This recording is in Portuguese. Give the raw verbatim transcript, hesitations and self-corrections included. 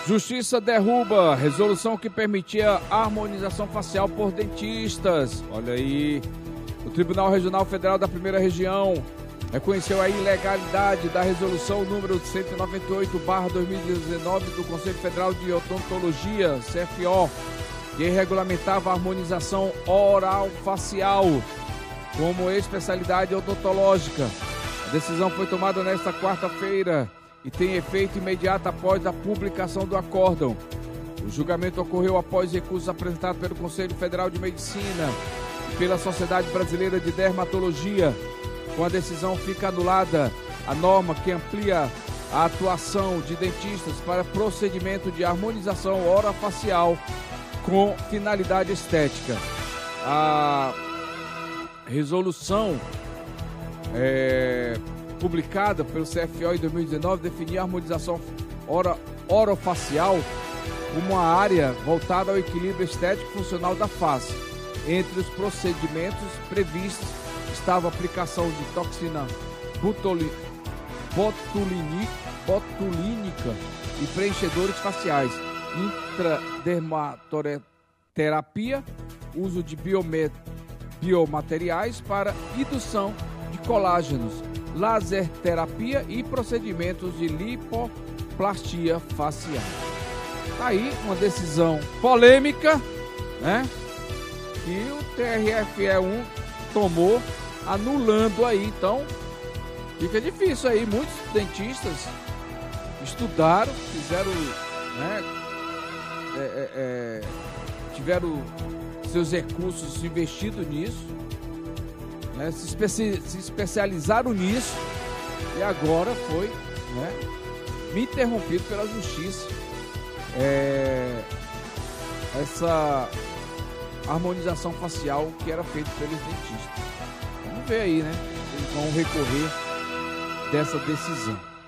Justiça derruba resolução que permitia harmonização facial por dentistas. Olha aí, o Tribunal Regional Federal da Primeira Região reconheceu a ilegalidade da resolução número cento e noventa e oito barra dois mil e dezenove do Conselho Federal de Odontologia, C F O, que regulamentava a harmonização oral facial como especialidade odontológica. A decisão foi tomada nesta quarta-feira e tem efeito imediato após a publicação do acórdão. O julgamento ocorreu após recursos apresentados pelo Conselho Federal de Medicina e pela Sociedade Brasileira de Dermatologia. Com a decisão fica anulada a norma que amplia a atuação de dentistas para procedimento de harmonização orofacial com finalidade estética. A resolução é, publicada pelo C F O em dois mil e dezenove definia a harmonização oro, orofacial como uma área voltada ao equilíbrio estético e funcional da face. Entre os procedimentos previstos estava a aplicação de toxina botuli, botulini, botulínica e preenchedores faciais, intradermatoterapia, uso de biome, biomateriais para indução de colágenos, laser terapia e procedimentos de lipoplastia facial. Tá aí uma decisão polêmica, né? Que o T R F E um tomou, anulando aí. Então fica difícil aí. Muitos dentistas estudaram, fizeram, né, é, é, é, tiveram seus recursos investidos nisso, né, se, especi se especializaram nisso e agora foi, né, interrompido pela justiça é, essa harmonização facial que era feita pelos dentistas. Vamos ver aí, né? Eles vão recorrer dessa decisão.